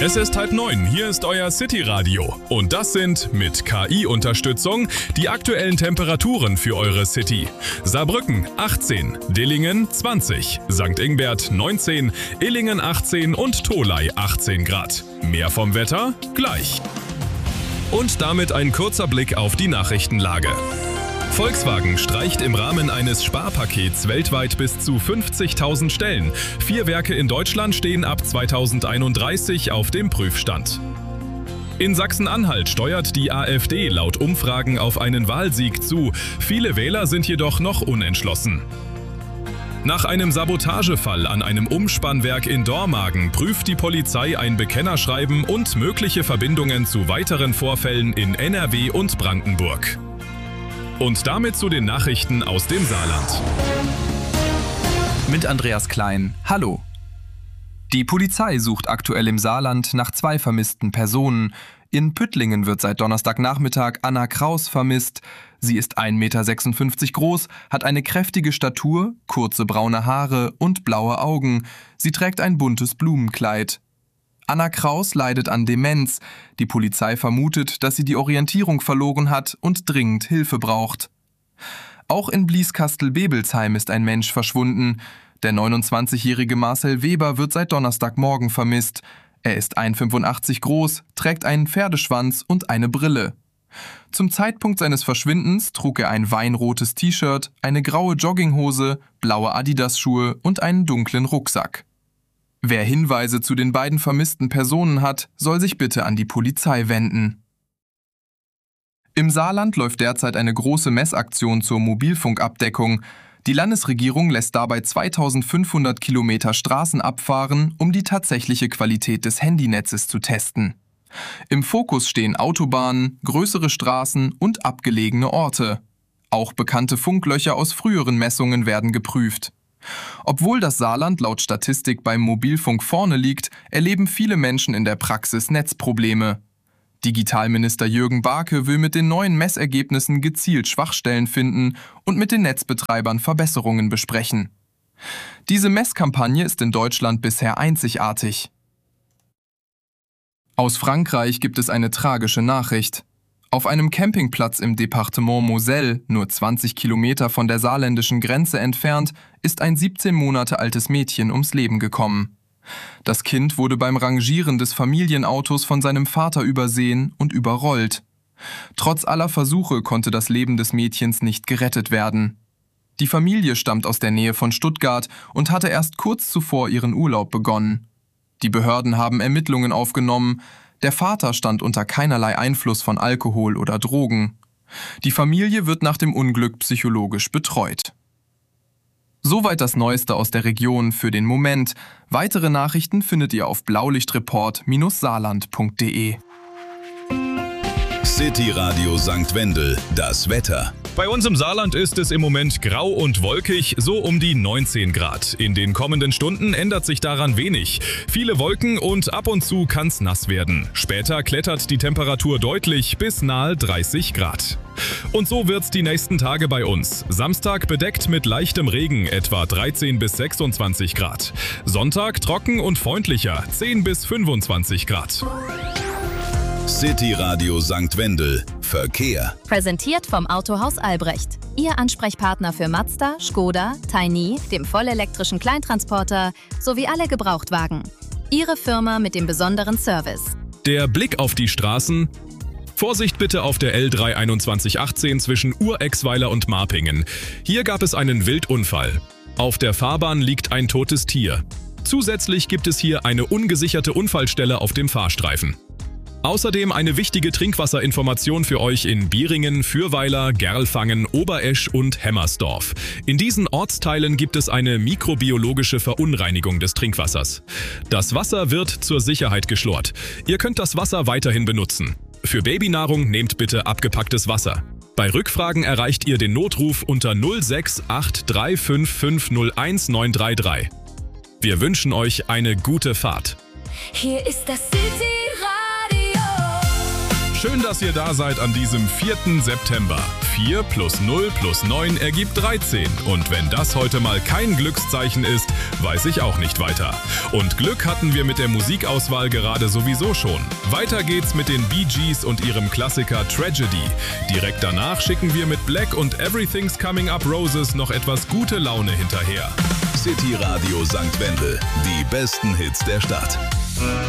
Es ist 8:30, hier ist euer City-Radio. Und das sind mit KI-Unterstützung die aktuellen Temperaturen für eure City. Saarbrücken 18, Dillingen 20, St. Ingbert 19, Illingen 18 und Tholey 18 Grad. Mehr vom Wetter gleich. Und damit ein kurzer Blick auf die Nachrichtenlage. Volkswagen streicht im Rahmen eines Sparpakets weltweit bis zu 50.000 Stellen. 4 Werke in Deutschland stehen ab 2031 auf dem Prüfstand. In Sachsen-Anhalt steuert die AfD laut Umfragen auf einen Wahlsieg zu. Viele Wähler sind jedoch noch unentschlossen. Nach einem Sabotagefall an einem Umspannwerk in Dormagen prüft die Polizei ein Bekennerschreiben und mögliche Verbindungen zu weiteren Vorfällen in NRW und Brandenburg. Und damit zu den Nachrichten aus dem Saarland. Mit Andreas Klein. Hallo. Die Polizei sucht aktuell im Saarland nach 2 vermissten Personen. In Püttlingen wird seit Donnerstagnachmittag Anna Kraus vermisst. Sie ist 1,56 Meter groß, hat eine kräftige Statur, kurze braune Haare und blaue Augen. Sie trägt ein buntes Blumenkleid. Anna Kraus leidet an Demenz. Die Polizei vermutet, dass sie die Orientierung verloren hat und dringend Hilfe braucht. Auch in Blieskastel-Bebelsheim ist ein Mensch verschwunden. Der 29-jährige Marcel Weber wird seit Donnerstagmorgen vermisst. Er ist 1,85 Meter groß, trägt einen Pferdeschwanz und eine Brille. Zum Zeitpunkt seines Verschwindens trug er ein weinrotes T-Shirt, eine graue Jogginghose, blaue Adidas-Schuhe und einen dunklen Rucksack. Wer Hinweise zu den beiden vermissten Personen hat, soll sich bitte an die Polizei wenden. Im Saarland läuft derzeit eine große Messaktion zur Mobilfunkabdeckung. Die Landesregierung lässt dabei 2500 Kilometer Straßen abfahren, um die tatsächliche Qualität des Handynetzes zu testen. Im Fokus stehen Autobahnen, größere Straßen und abgelegene Orte. Auch bekannte Funklöcher aus früheren Messungen werden geprüft. Obwohl das Saarland laut Statistik beim Mobilfunk vorne liegt, erleben viele Menschen in der Praxis Netzprobleme. Digitalminister Jürgen Barke will mit den neuen Messergebnissen gezielt Schwachstellen finden und mit den Netzbetreibern Verbesserungen besprechen. Diese Messkampagne ist in Deutschland bisher einzigartig. Aus Frankreich gibt es eine tragische Nachricht. Auf einem Campingplatz im Departement Moselle, nur 20 Kilometer von der saarländischen Grenze entfernt, ist ein 17 Monate altes Mädchen ums Leben gekommen. Das Kind wurde beim Rangieren des Familienautos von seinem Vater übersehen und überrollt. Trotz aller Versuche konnte das Leben des Mädchens nicht gerettet werden. Die Familie stammt aus der Nähe von Stuttgart und hatte erst kurz zuvor ihren Urlaub begonnen. Die Behörden haben Ermittlungen aufgenommen. Der Vater stand unter keinerlei Einfluss von Alkohol oder Drogen. Die Familie wird nach dem Unglück psychologisch betreut. Soweit das Neueste aus der Region für den Moment. Weitere Nachrichten findet ihr auf blaulichtreport-saarland.de. City Radio St. Wendel, das Wetter. Bei uns im Saarland ist es im Moment grau und wolkig, so um die 19 Grad. In den kommenden Stunden ändert sich daran wenig. Viele Wolken und ab und zu kann's nass werden. Später klettert die Temperatur deutlich bis nahe 30 Grad. Und so wird's die nächsten Tage bei uns. Samstag bedeckt mit leichtem Regen, etwa 13 bis 26 Grad. Sonntag trocken und freundlicher, 10 bis 25 Grad. City Radio St. Wendel. Verkehr. Präsentiert vom Autohaus Albrecht. Ihr Ansprechpartner für Mazda, Škoda, Tiny, dem vollelektrischen Kleintransporter sowie alle Gebrauchtwagen. Ihre Firma mit dem besonderen Service. Der Blick auf die Straßen. Vorsicht bitte auf der L3 2118 zwischen Urexweiler und Marpingen. Hier gab es einen Wildunfall. Auf der Fahrbahn liegt ein totes Tier. Zusätzlich gibt es hier eine ungesicherte Unfallstelle auf dem Fahrstreifen. Außerdem eine wichtige Trinkwasserinformation für euch in Bieringen, Fürweiler, Gerlfangen, Oberesch und Hemmersdorf. In diesen Ortsteilen gibt es eine mikrobiologische Verunreinigung des Trinkwassers. Das Wasser wird zur Sicherheit geschlort. Ihr könnt das Wasser weiterhin benutzen. Für Babynahrung nehmt bitte abgepacktes Wasser. Bei Rückfragen erreicht ihr den Notruf unter 06835501933. Wir wünschen euch eine gute Fahrt. Hier ist das City Radio. Schön, dass ihr da seid an diesem 4. September. 4 plus 0 plus 9 ergibt 13. Und wenn das heute mal kein Glückszeichen ist, weiß ich auch nicht weiter. Und Glück hatten wir mit der Musikauswahl gerade sowieso schon. Weiter geht's mit den Bee Gees und ihrem Klassiker Tragedy. Direkt danach schicken wir mit Black und Everything's Coming Up Roses noch etwas gute Laune hinterher. City Radio St. Wendel, die besten Hits der Stadt.